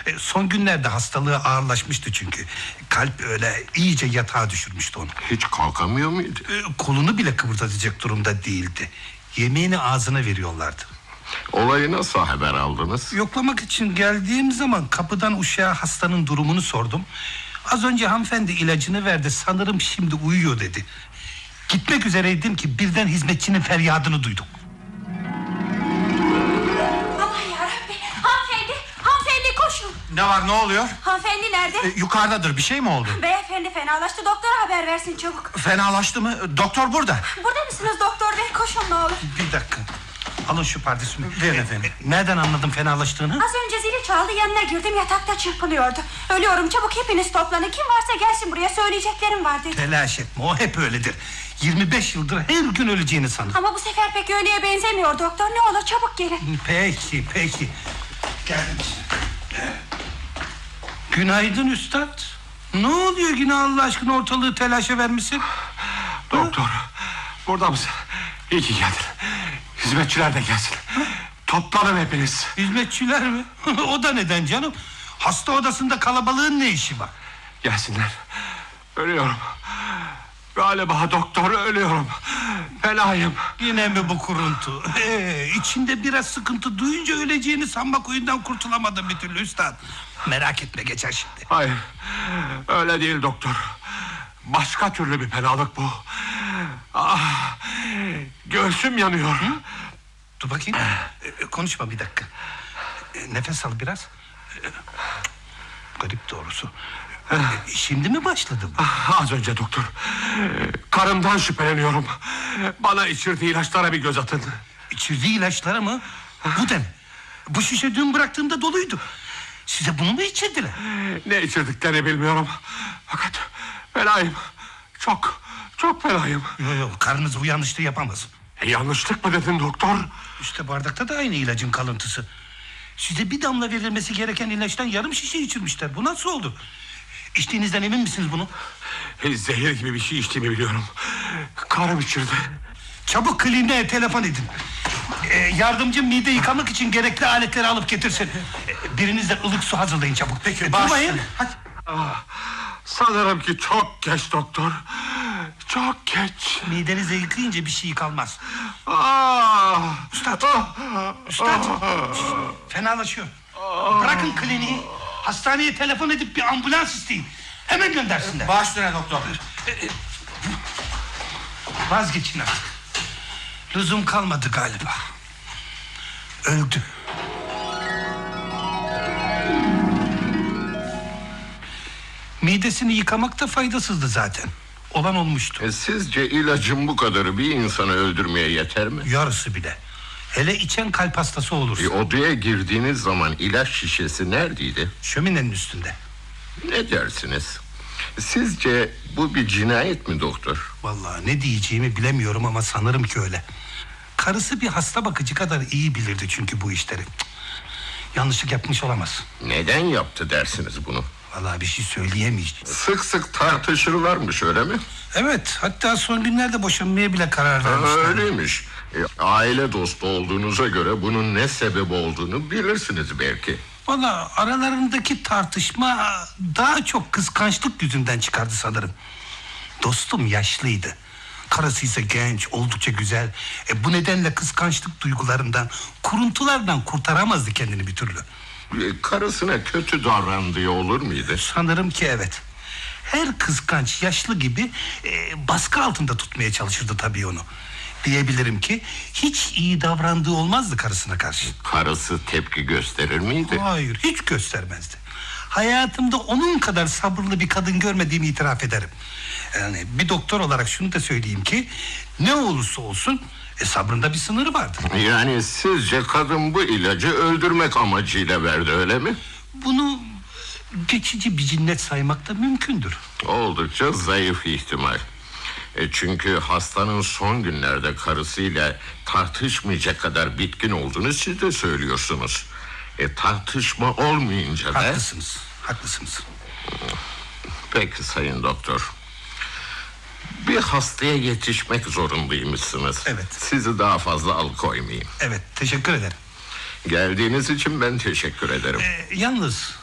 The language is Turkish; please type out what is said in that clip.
Son günlerde hastalığı ağırlaşmıştı çünkü. Kalp öyle iyice yatağa düşürmüştü onu. Hiç kalkamıyor muydu? Kolunu bile kıvırdatacak durumda değildi. Yemeğini ağzına veriyorlardı. Olayı nasıl haber aldınız? Yoklamak için geldiğim zaman kapıdan uşağa hastanın durumunu sordum. Az önce hanımefendi ilacını verdi, sanırım şimdi uyuyor dedi. Gitmek üzereydim ki birden hizmetçinin feryadını duydum. Aman yarabbi, hanımefendi koşun. Ne var, ne oluyor? Hanımefendi nerede? Yukarıdadır, bir şey mi oldu? Beyefendi fenalaştı, doktora haber versin çabuk. Fenalaştı mı? Doktor burada. Burada mısınız doktor bey, koşun ne olur. Bir dakika, alın şu pardesümü. Verin efendim. Nereden anladım fenalaştığını? Az önce zili çaldı, yanına girdim, yatakta çırpınıyordu. Ölüyorum, çabuk hepiniz toplanın. Kim varsa gelsin buraya, söyleyeceklerim var dedi. Telaş etme, o hep öyledir. 25 yıldır her gün öleceğini sanır. Ama bu sefer pek ölüye benzemiyor doktor, ne olur çabuk gelin. Peki. Geldim işte. Günaydın üstad. Ne oluyor yine Allah aşkına, ortalığı telaşa vermişsin? Doktor, burada mısın? İyi ki geldin. Hizmetçiler de gelsin. Toplanın hepiniz. Hizmetçiler mi? O da neden canım? Hasta odasında kalabalığın ne işi var? Gelsinler. Ölüyorum. Galiba doktor, ölüyorum. Fenayım. Yine mi bu kuruntu? İçinde biraz sıkıntı duyunca öleceğini sanmak oyundan kurtulamadım bir türlü üstad. Merak etme, geçer şimdi. Hayır, öyle değil doktor. Başka türlü bir fenalık bu. Ah, göğsüm yanıyor. Dur bakayım. Konuşma bir dakika. Nefes al biraz. Garip doğrusu. Şimdi mi başladı bu? Az önce doktor. Karımdan şüpheleniyorum. Bana içirdiği ilaçlara bir göz atın. İçirdiği ilaçlara mı? Bu da ne? Bu şişe dün bıraktığımda doluydu. Size bunu mu içirdiler? Ne içirdiklerini bilmiyorum. Fakat fenayım. Çok fenayım. Yok, karnınız bu yanlışlığı yapamaz. Yanlışlık mı dedin doktor? İşte bardakta da aynı ilacın kalıntısı. Size bir damla verilmesi gereken ilaçtan yarım şişe içirmişler. Bu nasıl oldu? İçtiğinizden emin misiniz bunu? Zehir gibi bir şey içtiğimi biliyorum. Karım içirdi. Çabuk kliniğe telefon edin. Yardımcım mide yıkamak için gerekli aletleri alıp getirsin. Biriniz de ılık su hazırlayın çabuk. Peki, durmayın. hadi. Sanırım ki çok geç doktor. Çok geç. Midenizi yıkayınca bir şey kalmaz. Üstad. Fenalaşıyor. Bırakın kliniği. Hastaneye telefon edip bir ambulans isteyin. Hemen göndersinler. Baş üstüne doktor. Vazgeçin artık. Lüzum kalmadı galiba. Öldü. Midesini yıkamak da faydasızdı zaten. Olan olmuştu. Sizce ilacın bu kadarı bir insanı öldürmeye yeter mi? Yarısı bile. Hele içen kalp hastası olursa. Odaya girdiğiniz zaman ilaç şişesi neredeydi? Şöminenin üstünde. Ne dersiniz? Sizce bu bir cinayet mi doktor? Vallahi ne diyeceğimi bilemiyorum ama sanırım ki öyle. Karısı bir hasta bakıcı kadar iyi bilirdi çünkü bu işleri. Yanlışlık yapmış olamaz. Neden yaptı dersiniz bunu? Vallahi bir şey söyleyemeyeceğim. Sık sık tartışırlarmış, öyle mi? Evet, hatta son günlerde boşanmaya bile karar vermişler. Öyleymiş. Aile dostu olduğunuza göre bunun ne sebep olduğunu bilirsiniz belki. Vallahi aralarındaki tartışma daha çok kıskançlık yüzünden çıkardı sanırım. Dostum yaşlıydı. Karısı ise genç, oldukça güzel. Bu nedenle kıskançlık duygularından, kuruntulardan kurtaramazdı kendini bir türlü. Karısına kötü davrandığı olur muydu? Sanırım ki evet. Her kıskanç yaşlı gibi baskı altında tutmaya çalışırdı tabii onu. Diyebilirim ki hiç iyi davrandığı olmazdı karısına karşı. Karısı tepki gösterir miydi? Hayır, hiç göstermezdi. Hayatımda onun kadar sabırlı bir kadın görmediğimi itiraf ederim. Yani bir doktor olarak şunu da söyleyeyim ki ne olursa olsun sabrında bir sınırı vardır. Yani sizce kadın bu ilacı öldürmek amacıyla verdi, öyle mi? Bunu geçici bir cinnet saymak da mümkündür. Oldukça zayıf ihtimal. Çünkü hastanın son günlerde karısıyla tartışmayacak kadar bitkin olduğunu siz de söylüyorsunuz. Tartışma olmayınca da... Haklısınız. Peki sayın doktor. Bir hastaya yetişmek zorundaymışsınız. Evet. Sizi daha fazla alıkoymayayım. Evet, teşekkür ederim. Geldiğiniz için ben teşekkür ederim. Yalnız